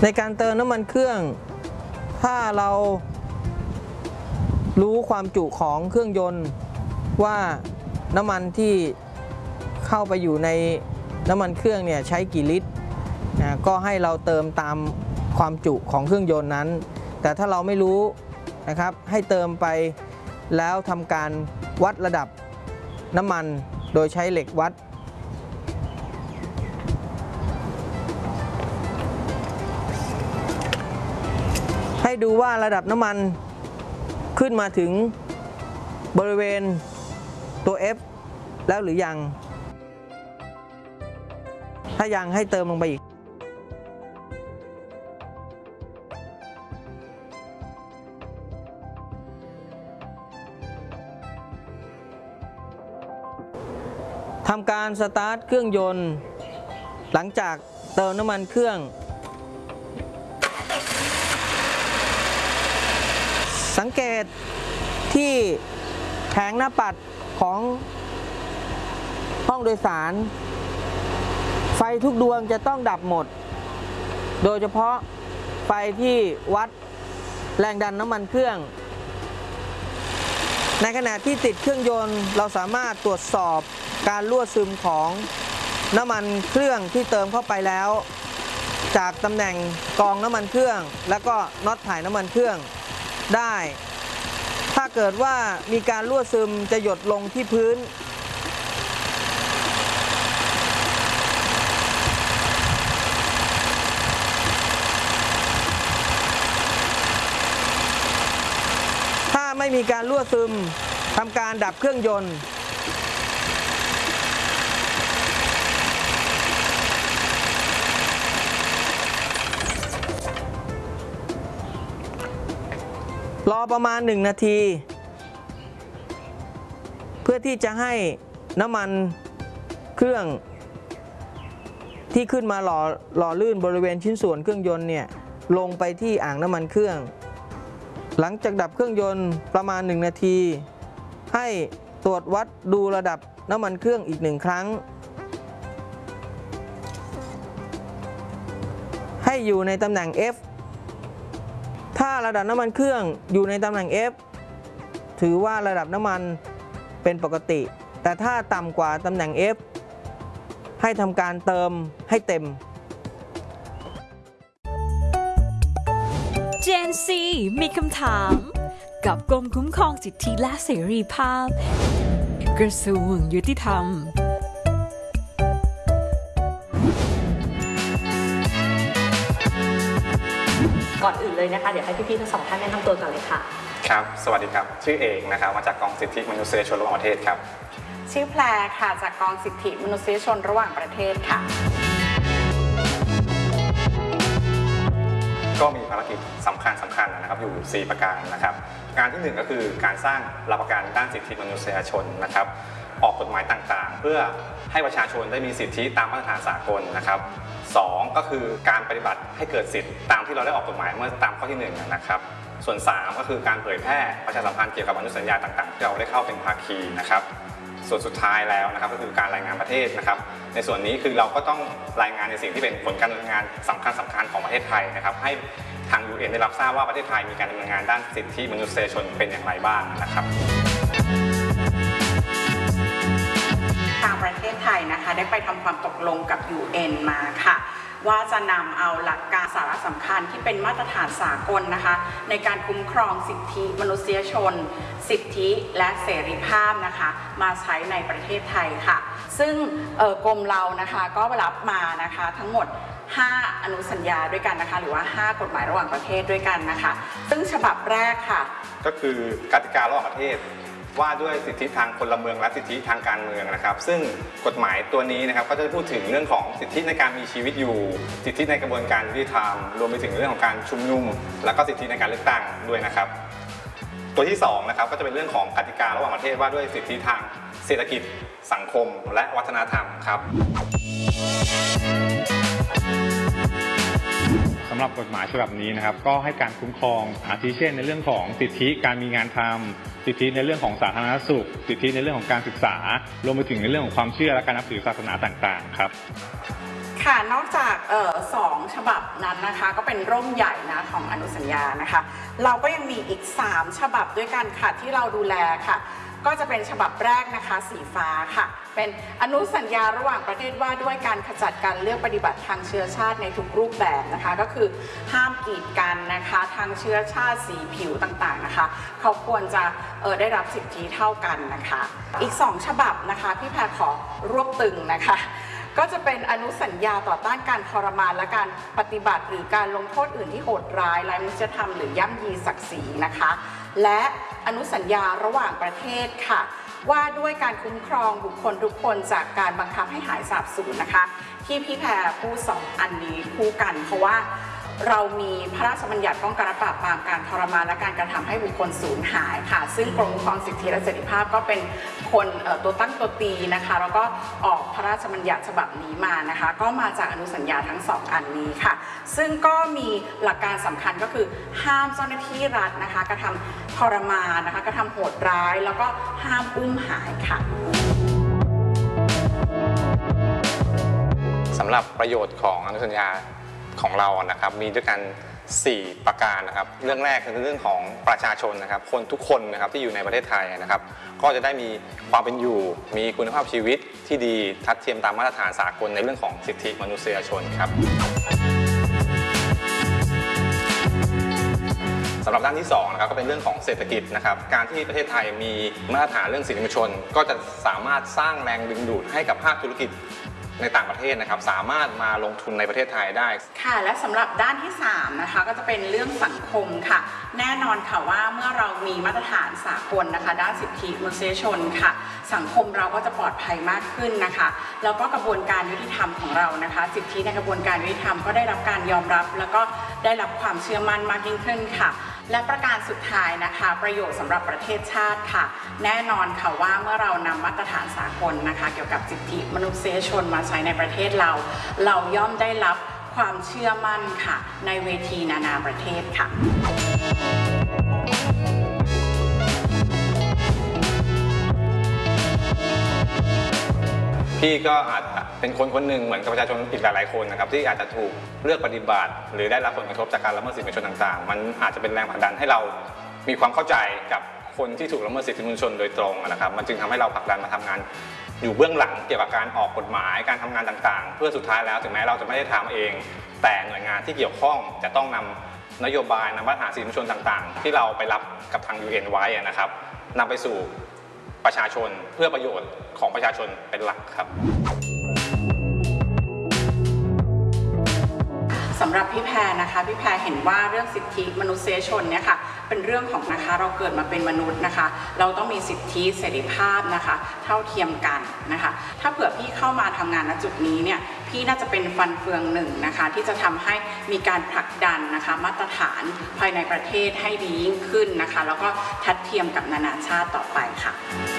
ในการเติมน้ำมันเครื่องถ้าเรารู้ความจุของเครื่องยนต์ว่าน้ำมันที่เข้าไปอยู่ในน้ำมันเครื่องเนี่ยใช้กี่ลิตรก็ให้เราเติมตามความจุของเครื่องยนต์นั้นแต่ถ้าเราไม่รู้นะครับให้เติมไปแล้วทำการวัดระดับน้ำมันโดยใช้เหล็กวัดให้ดูว่าระดับน้ำมันขึ้นมาถึงบริเวณตัว F แล้วหรือยังถ้ายังให้เติมลงไปอีกทำการสตาร์ทเครื่องยนต์หลังจากเติมน้ำมันเครื่องสังเกตที่แผงหน้าปัดของห้องโดยสารไฟทุกดวงจะต้องดับหมดโดยเฉพาะไฟที่วัดแรงดันน้ำมันเครื่องในขณะที่ติดเครื่องยนต์เราสามารถตรวจสอบการรั่วซึมของน้ำมันเครื่องที่เติมเข้าไปแล้วจากตำแหน่งกรองน้ำมันเครื่องแล้วก็น็อตถ่ายน้ำมันเครื่องได้ถ้าเกิดว่ามีการรั่วซึมจะหยดลงที่พื้นถ้าไม่มีการรั่วซึมทำการดับเครื่องยนต์รอประมาณ1 นาทีเพื่อที่จะให้น้ำมันเครื่องที่ขึ้นมาหล่อลื่นบริเวณชิ้นส่วนเครื่องยนต์เนี่ยลงไปที่อ่างน้ำมันเครื่องหลังจากดับเครื่องยนต์ประมาณ1 นาทีให้ตรวจวัดดูระดับน้ำมันเครื่องอีก1 ครั้งให้อยู่ในตำแหน่ง Fถ้าระดับน้ำมันเครื่องอยู่ในตำแหน่ง F ถือว่าระดับน้ำมันเป็นปกติแต่ถ้าต่ำกว่าตำแหน่ง F ให้ทำการเติมให้เต็ม Gen Z มีคำถามกับกรมคุ้มครองสิทธิและเสรีภาพกระทรวงยุติธรรมก่อนอื่นเลยนะคะเดี๋ยวให้พี่ๆทั้ง2 ท่านแนะนำตัวกันเลยค่ะครับสวัสดีครับชื่อเอกนะครับมาจากกองสิทธิมนุษยชนระหว่างประเทศครับชื่อแพรค่ะจากกองสิทธิมนุษยชนระหว่างประเทศค่ะก็มีภารกิจสำคัญนะครับอยู่4 ประการนะครับการที่1ก็คือการสร้างหลักประกันด้านสิทธิมนุษยชนนะครับออกกฎหมายต่างๆเพื่อให้ประชาชนได้มีสิทธิตามมาตรฐานสากลนะครับ2ก็คือการปฏิบัติให้เกิดสิทธิตามที่เราได้ออกกฎหมายเมื่อตามข้อที่1นะครับส่วน3ก็คือการเผยแพร่ประชาสัมพันธ์เกี่ยวกับอนุสัญญาต่างๆที่เราได้เข้าเป็นภาคีนะครับส่วนสุดท้ายแล้วนะครับก็คือการรายงานประเทศนะครับในส่วนนี้คือเราก็ต้องรายงานในสิ่งที่เป็นผลการดำเนินงานสำคัญของประเทศไทยนะครับให้ทาง UN ได้รับทราบว่าประเทศไทยมีการดำเนินงานด้านสิทธิมนุษยชนเป็นอย่างไรบ้างนะครับทางประเทศไทยนะคะได้ไปทำความตกลงกับ UN มาค่ะว่าจะนำเอาหลักการสาระสำคัญที่เป็นมาตรฐานสากลนะคะในการคุ้มครองสิทธิมนุษยชนสิทธิและเสรีภาพนะคะมาใช้ในประเทศไทยค่ะซึ่งกรมเรานะคะก็รับมานะคะทั้งหมด5 อนุสัญญาด้วยกันนะคะหรือว่า5 กฎหมายระหว่างประเทศด้วยกันนะคะซึ่งฉบับแรกค่ะก็คือกติการะหว่างประเทศว่าด้วยสิทธิทางพลเมืองและสิทธิทางการเมืองนะครับซึ่งกฎหมายตัวนี้นะครับก็จะพูดถึงเรื่องของสิทธิในการมีชีวิตอยู่สิทธิในกระบวนการยุติธรรมรวมไปถึงเรื่องของการชุมนุมและก็สิทธิในการเลือกตั้งด้วยนะครับตัวที่2นะครับก็จะเป็นเรื่องของกติการะหว่างประเทศว่าด้วยสิทธิทางเศรษฐกิจสังคมและวัฒนธรรมครับสำหรับกฎหมายฉบับนี้นะครับก็ให้การคุ้มครองอาทิเช่นในเรื่องของสิทธิการมีงานทำสิทธิในเรื่องของสาธารณสุขสิทธิในเรื่องของการศึกษารวมไปถึงในเรื่องของความเชื่อและการนับถือศาสนาต่างๆครับค่ะนอกจาก2 2ฉบับนั้นนะคะก็เป็นร่มใหญ่นะของอนุสัญญานะคะเราก็ยังมีอีก3ฉบับด้วยกันค่ะที่เราดูแลค่ะก็จะเป็นฉบับแรกนะคะสีฟ้าค่ะเป็นอนุสัญญาระหว่างประเทศว่าด้วยการขจัดการเลือกปฏิบัติทางเชื้อชาติในทุกรูปแบบนะคะก็คือห้ามกีดกันนะคะทางเชื้อชาติสีผิวต่างๆนะคะเขาควรจะได้รับสิทธิเท่ากันนะคะอีก2ฉบับนะคะพี่แพรขอรวบตึงนะคะก็จะเป็นอนุสัญญาต่อต้านการทรมานและการปฏิบัติหรือการลงโทษอื่นที่โหดร้ายไร้มนุษยธรรมหรือย่ำยีศักดิ์ศรีนะคะและอนุสัญญาระหว่างประเทศค่ะว่าด้วยการคุ้มครองบุคคลทุกคนจากการบังคับให้หายสาบสูญนะคะที่พี่แพรพูด2อันนี้คู่กันเพราะว่าเรามีพระราชบัญญัติป้องกันและปราบปรามการทรมานและการกระทำให้บุคคลสูญหายค่ะซึ่งกรมคุ้มครองสิทธิและเสรีภาพก็เป็นคนตัวตั้งตัวตีนะคะแล้วก็ออกพระราชบัญญัติฉบับนี้มานะคะก็มาจากอนุสัญญาทั้ง2อันนี้ค่ะซึ่งก็มีหลักการสำคัญก็คือห้ามเจ้าหน้าที่รัฐนะคะกระทำทรมานนะคะกระทำโหดร้ายแล้วก็ห้ามอุ้มหายค่ะสำหรับประโยชน์ของอนุสัญญาของเรานะครับมีด้วยกัน4ประการนะครับเรื่องแรกคือเรื่องของประชาชนนะครับคนทุกคนนะครับที่อยู่ในประเทศไทยนะครับก็จะได้มีความเป็นอยู่มีคุณภาพชีวิตที่ดีทัดเทียมตามมาตรฐานสากลในเรื่องของสิทธิมนุษยชนครับสำหรับด้านที่2นะครับก็เป็นเรื่องของเศรษฐกิจนะครับการที่ประเทศไทยมีมาตรฐานเรื่องสิทธิมนุษยชนก็จะสามารถสร้างแรงดึงดูดให้กับภาคธุรกิจในต่างประเทศนะครับสามารถมาลงทุนในประเทศไทยได้ค่ะและสำหรับด้านที่3นะคะก็จะเป็นเรื่องสังคมค่ะแน่นอนค่ะว่าเมื่อเรามีมาตรฐานสากลนะคะด้านสิทธิมนุษยชนค่ะสังคมเราก็จะปลอดภัยมากขึ้นนะคะแล้วก็กระบวนการยุติธรรมของเรานะคะสิทธิในกระบวนการยุติธรรมก็ได้รับการยอมรับแล้วก็ได้รับความเชื่อมั่นมากยิ่งขึ้นค่ะและประการสุดท้ายนะคะประโยชน์สำหรับประเทศชาติค่ะแน่นอนค่ะว่าเมื่อเรานำมาตรฐานสากลนะคะเกี่ยวกับสิทธิมนุษยชนมาใช้ในประเทศเราย่อมได้รับความเชื่อมั่นค่ะในเวทีนานาประเทศค่ะพี่ก็อาจเป็นคนหนึ่งเหมือนกับประชาชนอีกหลายๆคนนะครับที่อาจจะถูกเลือกปฏิบัติหรือได้รับผลกระทบจากการละเมิดสิทธิมนุษยชนต่างๆมันอาจจะเป็นแรงผลักดันให้เรามีความเข้าใจกับคนที่ถูกละเมิดสิทธิมนุษยชนโดยตรงนะครับมันจึงทำให้เราผลักดันมาทำงานอยู่เบื้องหลังเกี่ยวกับการออกกฎหมายการทำงานต่างๆเพื่อสุดท้ายแล้วถึงแม้เราจะไม่ได้ทำเองแต่หน่วยงานที่เกี่ยวข้องจะต้องนำนโยบายนำมาตรฐานสิทธิมนุษยชนต่างๆที่เราไปรับกับทาง UN ไว้นะครับนำไปสู่ประชาชนเพื่อประโยชน์ของประชาชนเป็นหลักครับสำหรับพี่แพรนะคะพี่แพรเห็นว่าเรื่องสิทธิมนุษยชนเนี่ยค่ะเป็นเรื่องของนะคะเราเกิดมาเป็นมนุษย์นะคะเราต้องมีสิทธิเสรีภาพนะคะเท่าเทียมกันนะคะถ้าเผื่อพี่เข้ามาทำงานณจุดนี้เนี่ยพี่น่าจะเป็นฟันเฟืองหนึ่งนะคะที่จะทำให้มีการผลักดันนะคะมาตรฐานภายในประเทศให้ดียิ่งขึ้นนะคะแล้วก็ทัดเทียมกับนานาชาติต่อไปค่ะ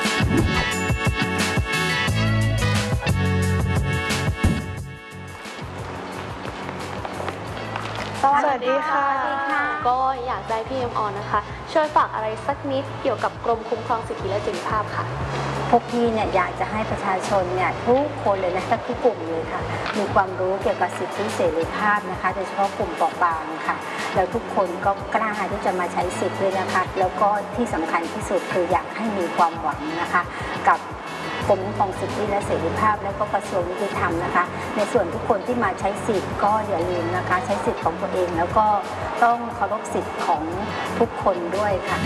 สวัสดีค่ะก็อยากได้พี่เอ็มออนนะคะช่วยฝากอะไรสักนิดเกี่ยวกับกรมคุ้มครองสิทธิและเสรีภาพค่ะพวกพี่เนี่ยอยากจะให้ประชาชนเนี่ยทุกคนเลยนะทุกกลุ่มเลยค่ะมีความรู้เกี่ยวกับสิทธิเสรีภาพนะคะโดยเฉพาะกลุ่มเปราะบางค่ะแล้วทุกคนก็กล้าที่จะมาใช้สิทธิ์ด้วยนะคะแล้วก็ที่สำคัญที่สุดคืออยากให้มีความหวังนะคะกับกรมคุ้มครองสิทธิและเสรีภาพและก็กระทรวงยุติธรรมนะคะในส่วนทุกคนที่มาใช้สิทธิ์ก็อย่าลืมนะคะใช้สิทธิ์ของตัวเองแล้วก็ต้องเคารพสิทธิ์ของทุกคนด้วยค่ะ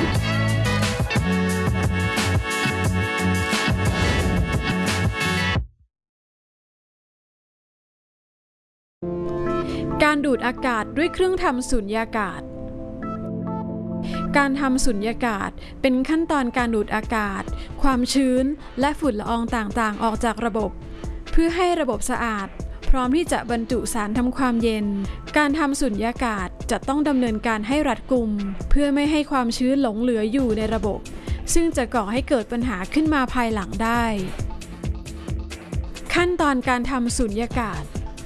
การดูดอากาศด้วยเครื่องทำสุญญากาศการทำสุญญากาศเป็นขั้นตอนการดูดอากาศความชื้นและฝุ่นละอองต่างๆออกจากระบบเพื่อให้ระบบสะอาดพร้อมที่จะบรรจุสารทำความเย็นการทำสุญญากาศจะต้องดำเนินการให้รัดกุมเพื่อไม่ให้ความชื้นหลงเหลืออยู่ในระบบซึ่งจะก่อให้เกิดปัญหาขึ้นมาภายหลังได้ขั้นตอนการทำสุญญากาศ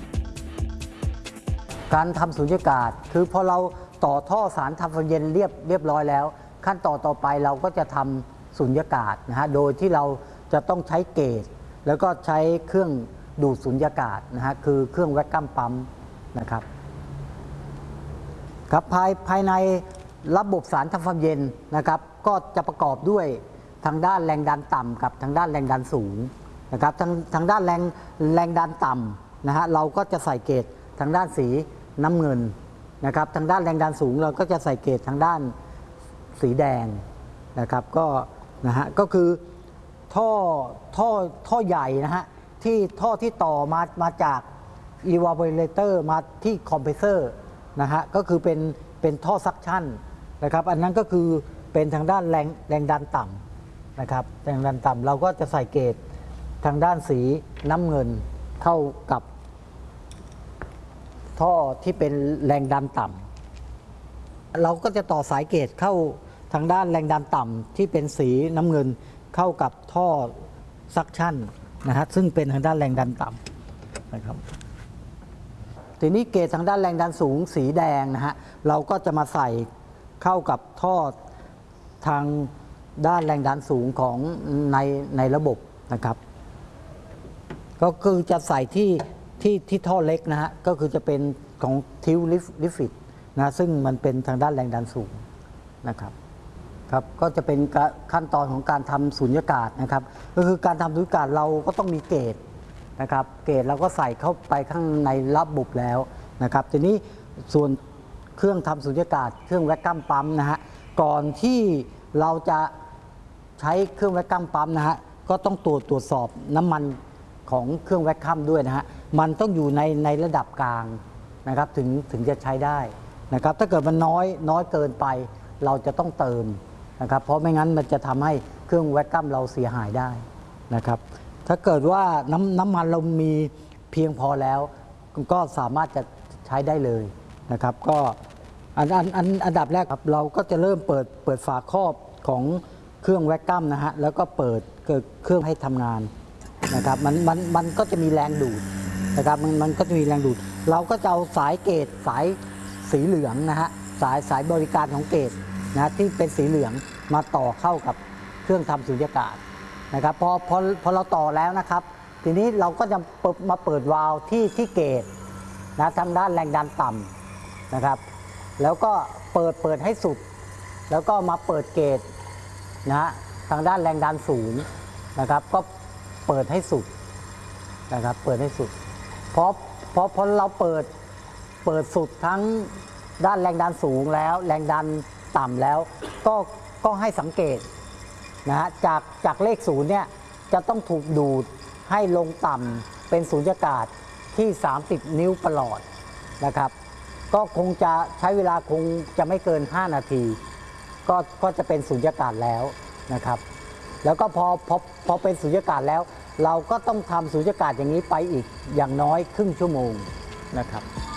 การทำสุญญากาศคือพอเราต่อท่อสารทำความเย็นเรียบร้อยแล้วขั้นตอนต่อไปเราก็จะทำสุญญากาศนะฮะโดยที่เราจะต้องใช้เกจแล้วก็ใช้เครื่องดูดสุญญากาศนะฮะคือเครื่องแวคคัมปั๊มนะครับครับภายในระบบสารทำความเย็นนะครับก็จะประกอบด้วยทางด้านแรงดันต่ำกับทางด้านแรงดันสูงนะครับทางด้านแรงดันต่ำนะฮะเราก็จะใส่เกจทางด้านสีน้ำเงินนะครับทางด้านแรงดันสูงเราก็จะใส่เกจทางด้านสีแดงนะครับก็คือท่อใหญ่นะฮะที่ท่อที่ต่อมาจาก evaporator มาที่คอมเพรสเซอร์นะฮะก็คือเป็นท่อซักชั่นนะครับอันนั้นก็คือเป็นทางด้านแรงดันต่ำนะครับแรงดันต่ำเราก็จะใส่เกจทางด้านสีน้ำเงินเข้ากับท่อที่เป็นแรงดันต่ำเราก็จะต่อสายเกจเข้าทางด้านแรงดันต่ำที่เป็นสีน้ำเงินเข้ากับท่อซักชั่นนะฮะซึ่งเป็นทางด้านแรงดันต่ำนะครับทีนี้เกจทางด้านแรงดันสูงสีแดงนะฮะเราก็จะมาใส่เข้ากับท่อทางด้านแรงดันสูงของในระบบนะครับก็คือจะใส่ที่ท่อเล็กนะฮะก็คือจะเป็นของทิวลิฟิตนะซึ่งมันเป็นทางด้านแรงดันสูงนะครับก็จะเป็นขั้นตอนของการทำสุญญากาศนะครับก็คือการทำสุญญากาศเราก็ต้องมีเกจนะครับเกจเราก็ใส่เข้าไปข้างในระบบแล้วนะครับทีนี้ส่วนเครื่องทำสุญญากาศเครื่องแวคคัมปั๊มนะฮะก่อนที่เราจะใช้เครื่องแวคคัมปั๊มนะฮะก็ต้องตรวจสอบน้ำมันของเครื่องแวคคัมด้วยนะฮะมันต้องอยู่ในระดับกลางนะครับถึงจะใช้ได้นะครับถ้าเกิดมันน้อยเกินไปเราจะต้องเติมนะครับเพราะไม่งั้นมันจะทำให้เครื่องแวคคัมเราเสียหายได้นะครับถ้าเกิดว่าน้ำมันเรามีเพียงพอแล้วก็สามารถจะใช้ได้เลยนะครับก็อันดับแรกครับเราก็จะเริ่มเปิดฝาครอบของเครื่องแวคคัมนะฮะแล้วก็เปิดเครื่องให้ทำงานนะครับมันก็จะมีแรงดูดนะครับมันก็จะมีแรงดูดเราก็จะเอาสายเกจสายสีเหลืองนะฮะสายบริการของเกจนะที่เป็นสีเหลืองมาต่อเข้ากับเครื่องทำสุญญากาศนะครับพอเราต่อแล้วนะครับทีนี้เราก็จะมาเปิดวาล์วที่เกจนะทางด้านแรงดันต่ำนะครับแล้วก็เปิดให้สุดแล้วก็มาเปิดเกจนะฮะทางด้านแรงดันสูงนะครับก็เปิดให้สุดนะครับเปิดให้สุดพอเราเปิดสุดทั้งด้านแรงดันสูงแล้วแรงดันต่ำแล้วก็ให้สังเกตนะฮะจากเลข0เนี่ยจะต้องถูกดูดให้ลงต่ำเป็นสุญญากาศที่30นิ้วประหลอดนะครับก็คงจะใช้เวลาคงจะไม่เกิน5นาทีก็จะเป็นสุญญากาศแล้วนะครับแล้วก็พอเป็นสุญญากาศแล้วเราก็ต้องทำสุญญากาศอย่างนี้ไปอีกอย่างน้อยครึ่งชั่วโมงนะครับ